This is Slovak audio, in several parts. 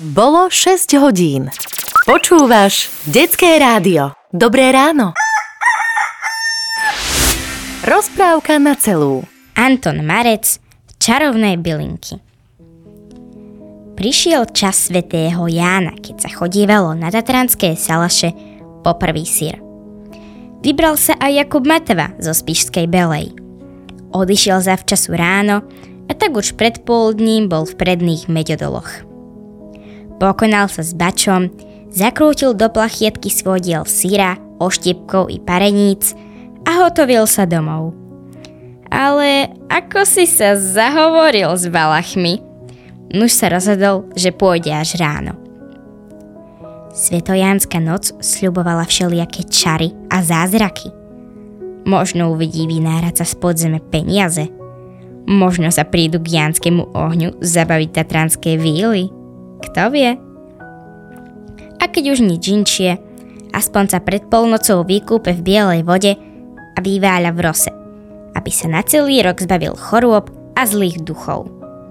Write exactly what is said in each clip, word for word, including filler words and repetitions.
Bolo šesť hodín. Počúvaš Detské rádio. Dobré ráno. Rozprávka na celú. Anton Marec, Čarovné bylinky. Prišiel čas svätého Jána, keď sa chodívalo na tatranské salaše po prvý syr. Vybral sa aj Jakub Mateva zo Spišskej Belej. Odišiel zavčasu ráno a tak už pred poludním bol v predných Meďodoloch. Pokonal sa s bačom, zakrútil do plachietky svoj diel syra, oštiepkov i pareníc a hotovil sa domov. Ale ako si sa zahovoril s Valachmi, nuž sa rozhodol, že pôjde až ráno. Svetojánska noc sľubovala všelijaké čary a zázraky. Možno uvidí vynárať sa z podzeme peniaze. Možno sa prídu k jánskému ohňu zabaviť tatranské víly. Kto vie? A keď už nič inšie, aspoň sa pred polnocou vykúpe v bielej vode a vyváľa v rose, aby sa na celý rok zbavil chorôb a zlých duchov.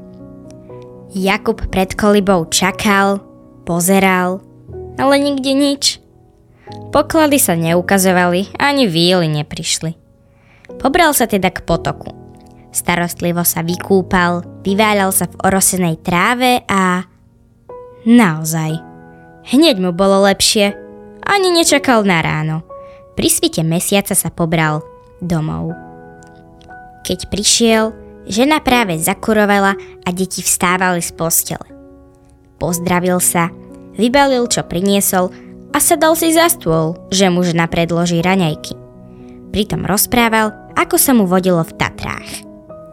Jakub pred kolibou čakal, pozeral, ale nikde nič. Poklady sa neukazovali, ani víly neprišli. Pobral sa teda k potoku. Starostlivo sa vykúpal, vyváľal sa v orosenej tráve a... Naozaj. Hneď mu bolo lepšie. Ani nečakal na ráno. Pri svite mesiaca sa pobral domov. Keď prišiel, žena práve zakurovala a deti vstávali z postele. Pozdravil sa, vybalil, čo priniesol a sadal si za stôl, že mu žena predloží raňajky. Pritom rozprával, ako sa mu vodilo v Tatrách.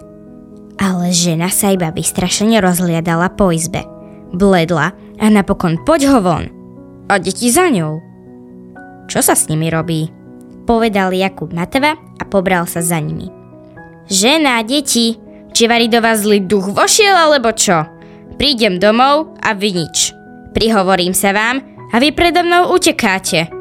Ale žena sa iba vystrašene rozhliadala po izbe. Bledla a napokon poď ho von. A deti za ňou. Čo sa s nimi robí? Povedal Jakub Mateva a pobral sa za nimi. Žena, deti, či vari do vás zlý duch vošiel alebo čo? Prídem domov a vy nič. Prihovorím sa vám a vy predo mnou utekáte.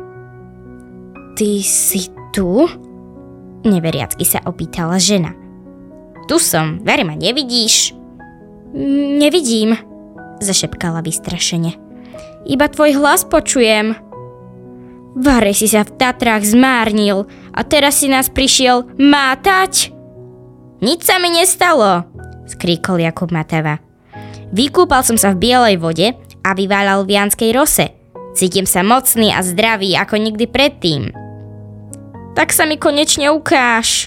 Ty si tu? Neveriacky sa opýtala žena. Tu som, veri ma nevidíš? Nevidím, zašepkala vystrašene. Iba tvoj hlas počujem. Vare si sa v Tatrách zmárnil a teraz si nás prišiel mátať? Nič sa mi nestalo, skríkol Jakub Mateva. Vykúpal som sa v bielej vode a vyváľal v jánskej rose. Cítim sa mocný a zdravý ako nikdy predtým. Tak sa mi konečne ukáž.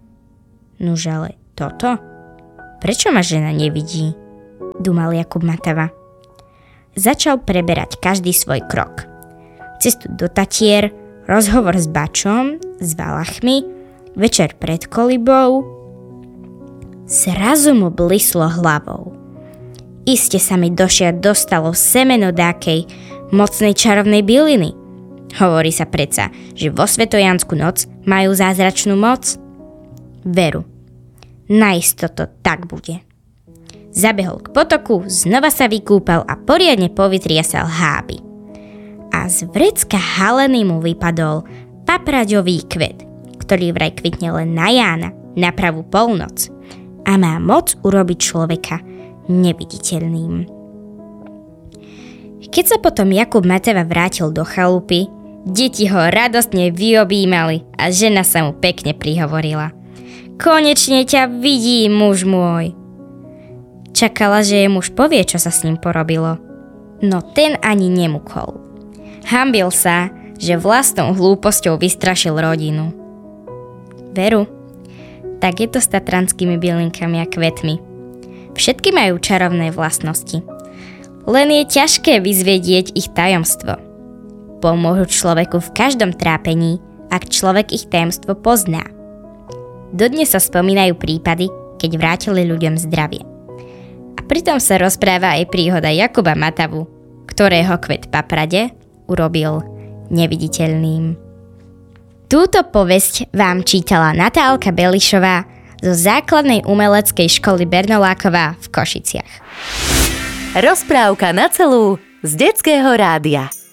Nuž ale toto? Prečo ma žena nevidí? Dúmal Jakub Mateva. Začal preberať každý svoj krok. Cestu do Tatier, rozhovor s bačom, s Valachmi, večer pred kolibou. Zrazu mu blislo hlavou. Iste sa mi došiaľ dostalo semeno dákej mocnej čarovnej byliny. Hovorí sa predsa, že vo Svetojánsku noc majú zázračnú moc. Veru, naistoto tak bude. Zabehol k potoku, znova sa vykúpal a poriadne povytriasal háby. A z vrecka haleny mu vypadol papraďový kvet, ktorý vraj kvitne len na Jána, na pravú polnoc a má moc urobiť človeka neviditeľným. Keď sa potom Jakub Mateva vrátil do chalupy, deti ho radostne vyobímali a žena sa mu pekne prihovorila. Konečne ťa vidím, muž môj. Čakala, že jej muž povie, čo sa s ním porobilo. No ten ani nemukol. Hanbil sa, že vlastnou hlúposťou vystrašil rodinu. Veru, tak je to s tatranskými bylinkami a kvetmi. Všetky majú čarovné vlastnosti. Len je ťažké vyzvedieť ich tajomstvo. Pomôžu človeku v každom trápení, ak človek ich tajomstvo pozná. Dodnes sa spomínajú prípady, keď vrátili ľuďom zdravie. A pritom sa rozpráva aj príhoda Jakuba Matavu, ktorého kvet paprade urobil neviditeľným. Túto povesť vám čítala Natálka Belišová zo základnej umeleckej školy Bernoláková v Košiciach. Rozprávka na celú z Detského rádia.